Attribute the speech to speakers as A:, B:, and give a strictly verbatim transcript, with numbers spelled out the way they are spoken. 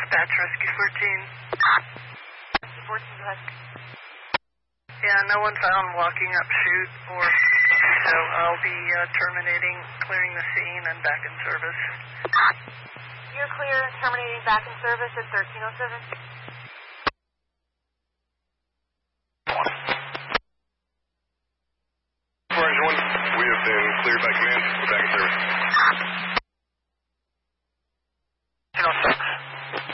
A: Dispatch, Rescue fourteen.
B: fourteen, go ahead.
A: Yeah, no one found walking up chute, or so I'll be uh, terminating, clearing the scene, and back in service.
B: You're clear, terminating back in service at thirteen oh seven.
C: Orange one, we have been cleared by command. We're back in service.